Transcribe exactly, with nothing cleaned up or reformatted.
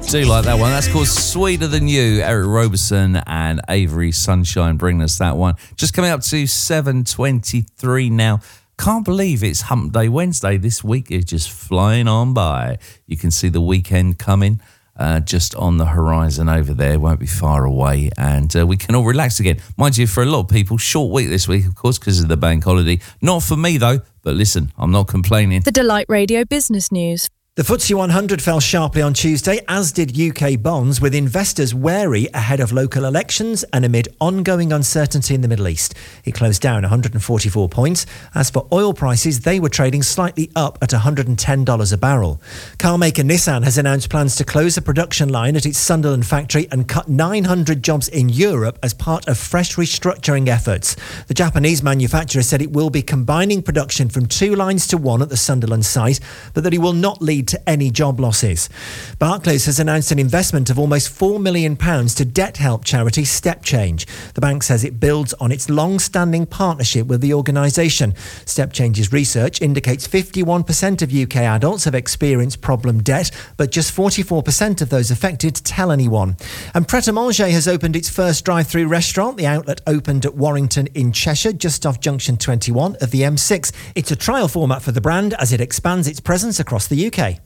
Do like that one. That's called Sweeter Than You. Eric Roberson and Avery Sunshine bringing us that one. Just coming up to seven twenty-three now. Can't believe it's Hump Day Wednesday. This week is just flying on by. You can see the weekend coming uh, just on the horizon over there. Won't be far away. And uh, we can all relax again. Mind you, for a lot of people, short week this week, of course, because of the bank holiday. Not for me, though. But listen, I'm not complaining. The Delight Radio Business News. The F T S E one hundred fell sharply on Tuesday, as did U K bonds, with investors wary ahead of local elections and amid ongoing uncertainty in the Middle East. It closed down one hundred forty-four points. As for oil prices, they were trading slightly up at one hundred ten dollars a barrel. Carmaker Nissan has announced plans to close a production line at its Sunderland factory and cut nine hundred jobs in Europe as part of fresh restructuring efforts. The Japanese manufacturer said it will be combining production from two lines to one at the Sunderland site, but that it will not lead to any job losses. Barclays has announced an investment of almost four million pounds to debt help charity Step Change. The bank says it builds on its long-standing partnership with the organisation. Step Change's research indicates fifty-one percent of U K adults have experienced problem debt, but just forty-four percent of those affected tell anyone. And Pret a Manger has opened its first drive-through restaurant. The outlet opened at Warrington in Cheshire, just off junction twenty-one of the M six. It's a trial format for the brand as it expands its presence across the U K.